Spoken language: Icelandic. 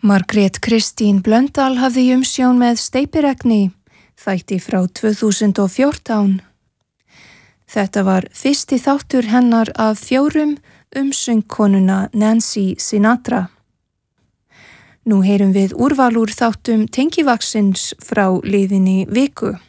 Margrét Kristín Blöndal hafði umsjón með Steypiregni, þætti frá 2014. Þetta var fyrsti þáttur hennar af 4 söngkonuna Nancy Sinatra. Nú heyrum við úrval úr þáttum Tengivaxins frá liðinni viku.